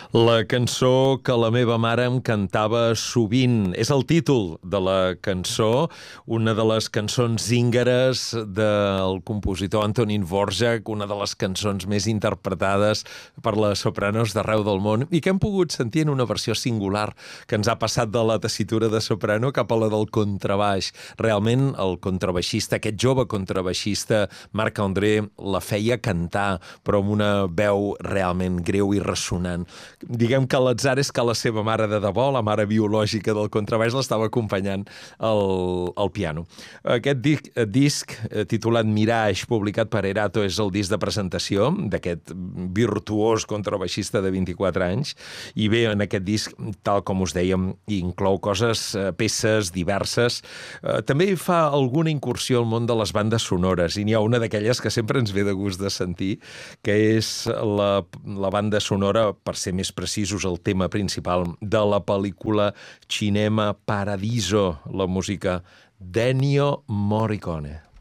La cançó que la meva mare em cantava sovint. És el títol de la cançó, una de les cançons íngares del compositor Antonín Dvořák, una de les cançons més interpretades per les sopranos d'arreu del món i que hem pogut sentir en una versió singular que ens ha passat de la tessitura de soprano cap a la del contrabaix. Realment, el contrabaixista, aquest jove contrabaixista, Marc-André, la feia cantar, però amb una veu realment greu i ressonant. Diguem que l'atzar és que la seva mare de debò, la mare biològica del contrabaix, l'estava acompanyant al piano. Aquest disc titulat Mirage, publicat per Erato, és el disc de presentació d'aquest virtuós contrabaixista de 24 anys. I bé, en aquest disc, tal com us dèiem, inclou peces diverses. També fa alguna incursió al món de les bandes sonores, i n'hi ha una d'aquelles que sempre ens ve de gust de sentir, que és la banda sonora, per ser més precisos, el tema principal de la pel·lícula Cinema Paradiso, la música d'Ennio Morricone.